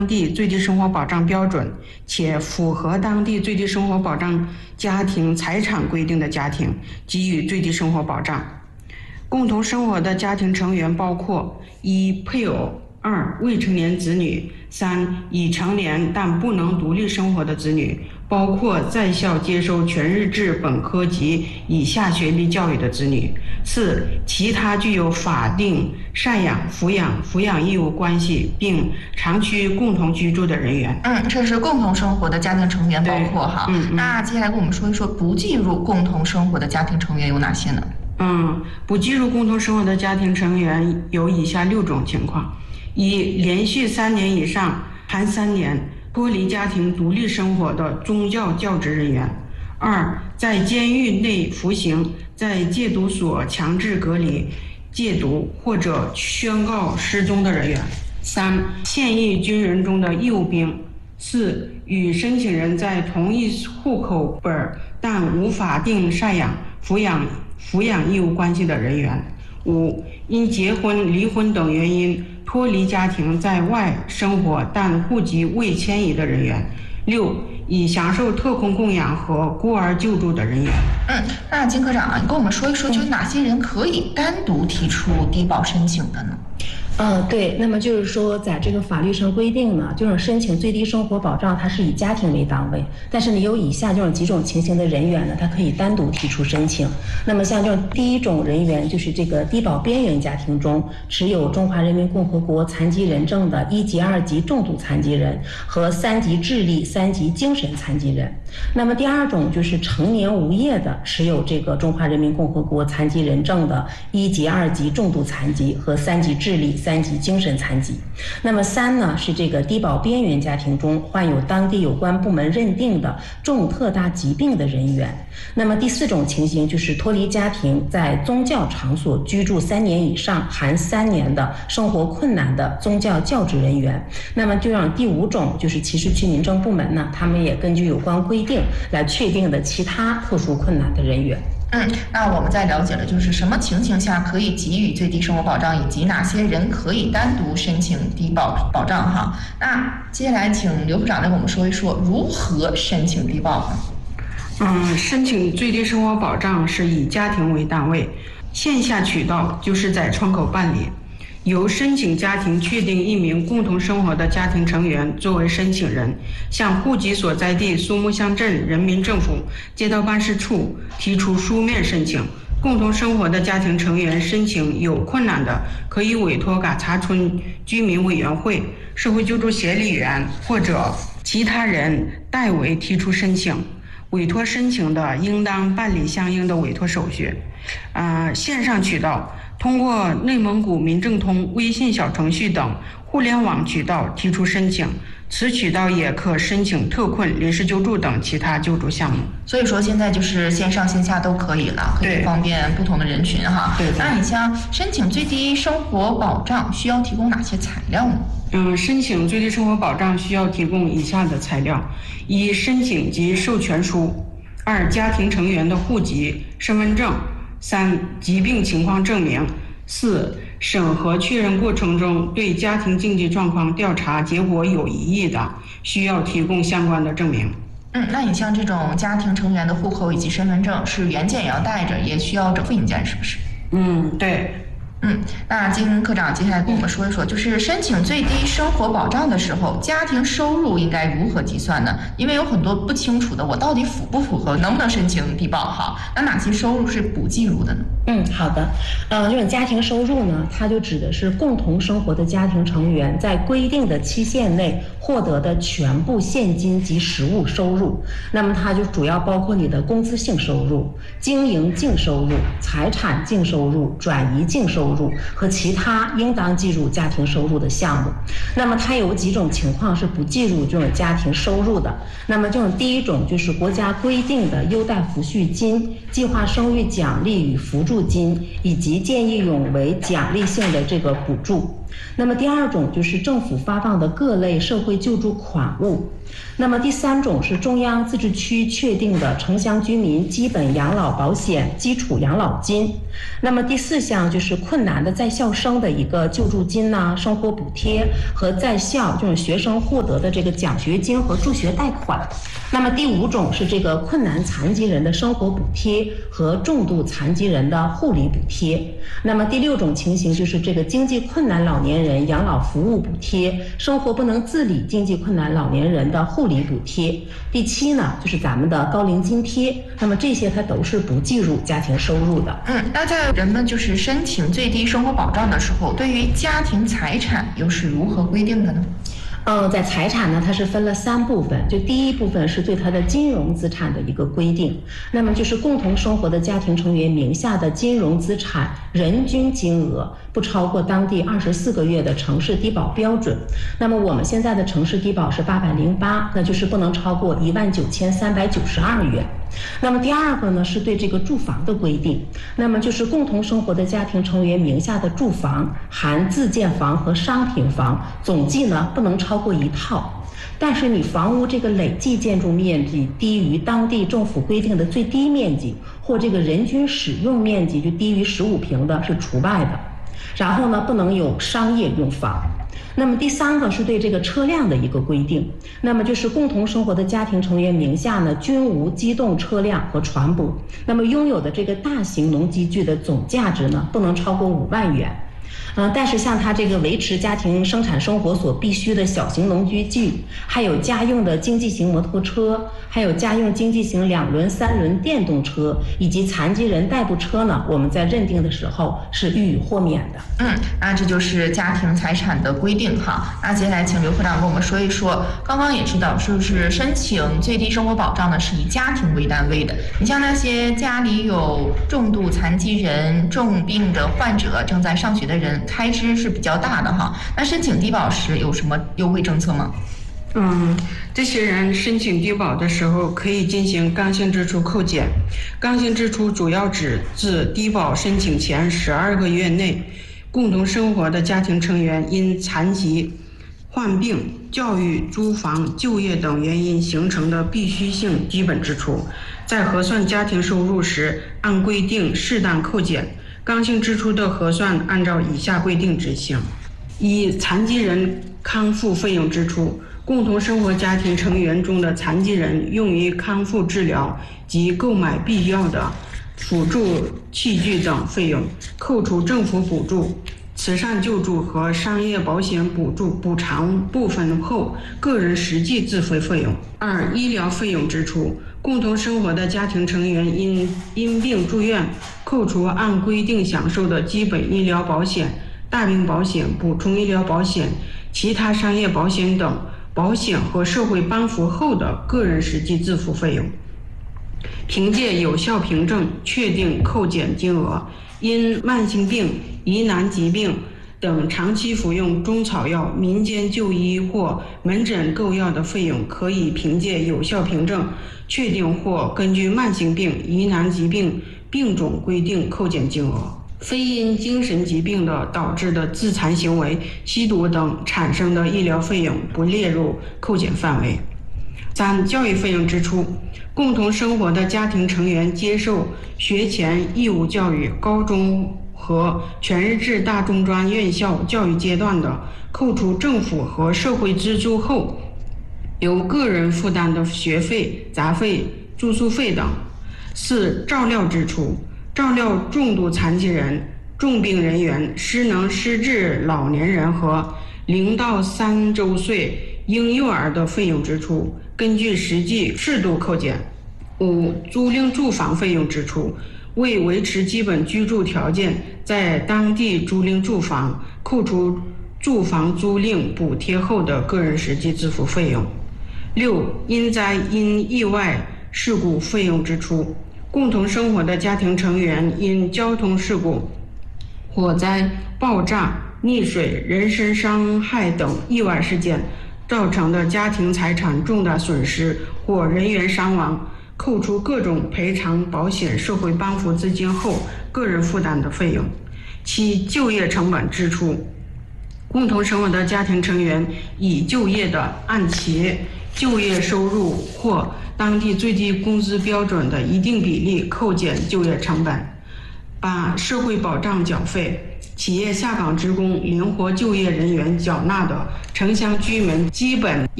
地最低生活保障标准且符合当地最低生活保障家庭财产规定的家庭给予最低生活保障。共同生活的家庭成员包括：一、配偶；二、未成年子女；三、已成年但不能独立生活的子女，包括在校接受全日制本科及以下学历教育的子女；四、其他具有法定赡养、抚养义务关系并长期共同居住的人员。 这是共同生活的家庭成员包括哈。那接下来跟我们说一说不计入共同生活的家庭成员有哪些呢？ 不计入共同生活的家庭成员有以下6种情况：一、连续3年以上含3年脱离家庭独立生活的宗教教职人员；二、在监狱内服刑，在戒毒所强制隔离、戒毒或者宣告失踪的人员；三、现役军人中的义务兵；四、与申请人在同一户口本但无法定赡养、抚养义务关系的人员；五、因结婚、离婚等原因脱离家庭在外生活但户籍未迁移的人员；六、已享受特困供养和孤儿救助的人员。 那金科长，你跟我们说一说，就哪些人可以单独提出低保申请的呢？ 对，那么就是说，在这个法律上规定呢，这种申请最低生活保障，它是以家庭为单位，但是呢，有以下这种几种情形的人员呢，他可以单独提出申请。那么像这种第一种人员，就是这个低保边缘家庭中持有中华人民共和国残疾人证的1级、2级重度残疾人和3级智力、3级精神残疾人。那么第二种就是成年无业的持有这个中华人民共和国残疾人证的1级、2级重度残疾和3级智力、3级精神残疾。那么3呢，是这个低保边缘家庭中患有当地有关部门认定的重特大疾病的人员。那么第4种情形就是脱离家庭在宗教场所居住3年以上含3年的生活困难的宗教教职人员。那么就让第5种就是其实区民政部门呢，他们也根据有关规定来确定的其他特殊困难的人员。 那我们再了解了就是什么情形下可以给予最低生活保障，以及哪些人可以单独申请低保保障哈。那接下来请刘科长来给我们说一说如何申请低保呢？ 申请最低生活保障是以家庭为单位，线下渠道就是在窗口办理，由申请家庭确定一名共同生活的家庭成员作为申请人，向户籍所在地苏木乡镇人民政府街道办事处提出书面申请。共同生活的家庭成员申请有困难的，可以委托嘎查村居民委员会、社会救助协理员或者其他人代为提出申请。委托申请的应当办理相应的委托手续。线上渠道通过内蒙古民政通微信小程序等互联网渠道提出申请，此渠道也可申请特困、临时救助等其他救助项目。 所以说现在就是线上线下都可以了，可以方便不同的人群哈。 对。 那你像申请最低生活保障需要提供哪些材料呢？ 申请最低生活保障需要提供以下的材料：一、申请及授权书；二、家庭成员的户籍、身份证；三、疾病情况证明；四、审核确认过程中对家庭经济状况调查结果有异议的，需要提供相关的证明。 那你像这种家庭成员的户口以及身份证是原件也要带着，也需要整复印件，是不是？ 对。 那金科长接下来跟我们说一说，就是申请最低生活保障的时候，家庭收入应该如何计算呢？因为有很多不清楚的，我到底符不符合，能不能申请低保哈？那哪些收入是不计入的呢？ 好的。这种家庭收入呢，它就指的是共同生活的家庭成员在规定的期限内获得的全部现金及实物收入。那么它就主要包括你的工资性收入、经营净收入、财产净收入、转移净收入和其他应当计入家庭收入的项目。那么它有几种情况是不计入这种家庭收入的。那么这种第一种就是国家规定的优待抚恤金、计划生育奖励与扶助金以及见义勇为奖励性的这个补助。 那么第二种就是政府发放的各类社会救助款物。那么第三种是中央自治区确定的城乡居民基本养老保险基础养老金。那么第四项就是困难的在校生的一个救助金呐、生活补贴和在校这种学生获得的这个奖学金和助学贷款。那么第五种是这个困难残疾人的生活补贴和重度残疾人的护理补贴。那么第六种情形就是这个经济困难老年人养老服务补贴，生活不能自理经济困难老年人的护理补贴。第七呢，就是咱们的高龄津贴。那么这些它都是不计入家庭收入的。 那在人们就是申请最低生活保障的时候，对于家庭财产又是如何规定的呢？ 在财产呢，它是分了3部分。就第一部分是对它的金融资产的一个规定，那么就是共同生活的家庭成员名下的金融资产人均金额不超过当地24个月的城市低保标准。那么我们现在的城市低保是808，那就是不能超过19392元。那么第二个呢，是对这个住房的规定，那么就是共同生活的家庭成员名下的住房，含自建房和商品房，总计呢不能超过1套。但是你房屋这个累计建筑面积低于当地政府规定的最低面积，或这个人均使用面积就低于15平的是除外的。然后呢，不能有商业用房。那么第三个是对这个车辆的一个规定，那么就是共同生活的家庭成员名下呢均无机动车辆和船舶，那么拥有的这个大型农机具的总价值呢不能超过5万元。但是像它这个维持家庭生产生活所必须的小型农机具，还有家用的经济型摩托车，还有家用经济型2轮、3轮电动车，以及残疾人代步车呢，我们在认定的时候是予以豁免的。 那这就是家庭财产的规定哈。那接下来请刘科长跟我们说一说，刚刚也知道，就是申请最低生活保障呢是以家庭为单位的。你像那些家里有重度残疾人、重病的患者、正在上学的人，开支是比较大的哈。那申请低保时有什么优惠政策吗？ 这些人申请低保的时候可以进行刚性支出扣减。刚性支出主要指自低保申请前12个月内，共同生活的家庭成员因残疾、患病、教育、租房、就业等原因形成的必须性基本支出，在核算家庭收入时按规定适当扣减。刚性支出的核算按照以下规定执行：一、残疾人康复费用支出，共同生活家庭成员中的残疾人用于康复治疗及购买必要的辅助器具等费用，扣除政府补助、慈善救助和商业保险补偿部分后个人实际自费费用。二、医疗费用支出，共同生活的家庭成员因病住院，扣除按规定享受的基本医疗保险、大病保险、补充医疗保险、其他商业保险等保险和社会帮扶后的个人实际自付费用。凭借有效凭证确定扣减金额，因慢性病、疑难疾病等长期服用中草药、民间就医或门诊购药的费用，可以凭借有效凭证确定或根据慢性病、疑难疾病病种规定扣减金额。非因精神疾病的导致的自残行为、吸毒等产生的医疗费用不列入扣减范围。三、教育费用支出，共同生活的家庭成员接受学前义务教育、高中和全日制大中专院校教育阶段的，扣除政府和社会资助后，由个人负担的学费、杂费、住宿费等。四、照料支出，照料重度残疾人、重病人员、失能失智老年人和0到3周岁婴幼儿的费用支出，根据实际适度扣减。五、租赁住房费用支出，为维持基本居住条件，在当地租赁住房，扣除住房租赁补贴后的个人实际支付费用。六、因灾因意外事故费用支出，共同生活的家庭成员因交通事故、火灾、爆炸、溺水、人身伤害等意外事件造成的家庭财产重大损失或人员伤亡，扣除各种赔偿保险、社会帮扶资金后个人负担的费用。七、就业成本支出， 共同生活的家庭成员已就业的，按其就业收入或当地最低工资标准的一定比例扣减就业成本，把社会保障缴费、企业下岗职工、灵活就业人员缴纳的城乡居民基本